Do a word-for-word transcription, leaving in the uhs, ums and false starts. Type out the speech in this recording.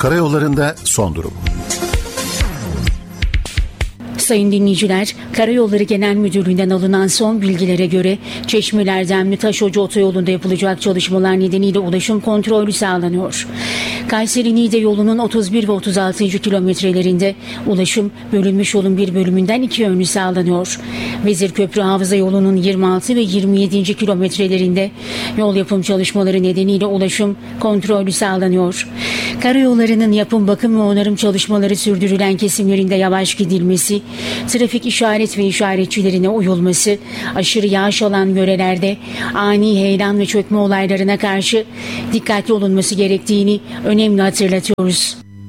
Karayollarında son durum. Sayın dinleyiciler, Karayolları Genel Müdürlüğü'nden alınan son bilgilere göre Çeşmeler Demli-Taşocu Otoyolu'nda yapılacak çalışmalar nedeniyle ulaşım kontrolü sağlanıyor. Kayseri-Niğde yolunun otuz bir ve otuz altıncı kilometrelerinde ulaşım bölünmüş yolun bir bölümünden iki yönlü sağlanıyor. Vezirköprü Havza yolunun yirmi altı ve yirmi yedinci kilometrelerinde yol yapım çalışmaları nedeniyle ulaşım kontrolü sağlanıyor. Karayollarının yapım, bakım ve onarım çalışmaları sürdürülen kesimlerinde yavaş gidilmesi, trafik işaret ve işaretçilerine uyulması, aşırı yağış alan yörelerde ani heyelan ve çökme olaylarına karşı dikkatli olunması gerektiğini önemli hatırlatıyoruz.